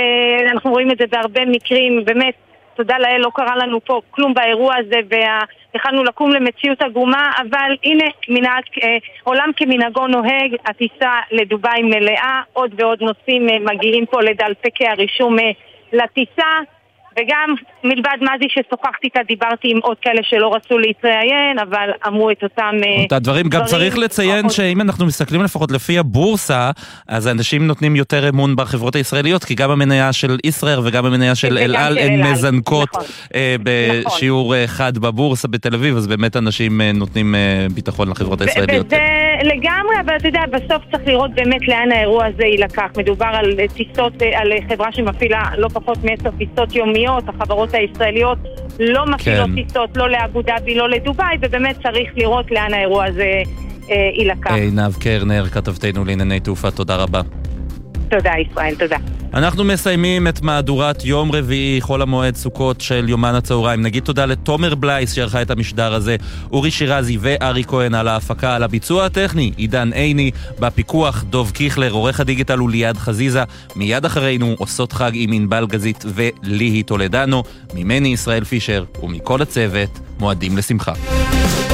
אנחנו רואים את זה בהרבה מקרים, באמת, תודה לאל, לא קרה לנו פה כלום באירוע הזה, והתחלנו לקום למציאות עגומה, אבל הנה, עולם כמנהגו נוהג, הטיסה לדובאי מלאה, עוד ועוד נוסעים מגיעים פה לדלפקי הרישום לטיסה, וגם מלבד מזי ששוחחתי איתה, דיברתי עם עוד כאלה שלא רצו להתראיין, אבל אמרו את אותם דברים. גם צריך לציין שאם אנחנו מסתכלים לפחות לפי הבורסה, אז האנשים נותנים יותר אמון בחברות הישראליות, כי גם המניה של ישראל וגם המניה של אל על הן מזנקות בשיעור אחד בבורסה בתל אביב, אז באמת אנשים נותנים ביטחון לחברות הישראליות. וזה לגמרי, אבל אתה יודע, בסוף צריך לראות באמת לאן האירוע הזה יילקח. מדובר על טיסות, על חברה שמפעילה לא פחות מ10 טיסות יומיות, החברות הישראליות לא מפעילות טיסות, לא לאבו דאבי, לא לדובאי, ובאמת צריך לראות לאן האירוע הזה יילקח. עינב קרנר, כתבתנו לענייני תעופה, תודה רבה. תודה ישראל, תודה. אנחנו מסיימים את מהדורת יום רביעי, חול המועד סוכות של יומן הצהריים. נגיד תודה לתומר בלייס שערכה את המשדר הזה, אורי שירזי וארי כהן על ההפקה, על הביצוע הטכני, עידן עיני, בפיקוח דוב קיכלר, עורך הדיגיטל הוא ליעד חזיזה. מיד אחרינו עושות חג עם ענבל גזית וליהי טולדנו. ממני ישראל פישר ומכל הצוות, מועדים לשמחה.